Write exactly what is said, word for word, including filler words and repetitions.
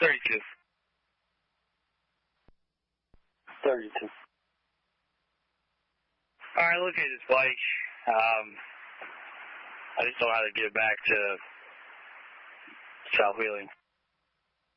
thirty-two. thirty-two. All right, look at this bike. Um, I just don't know how to get back to South Wheeling.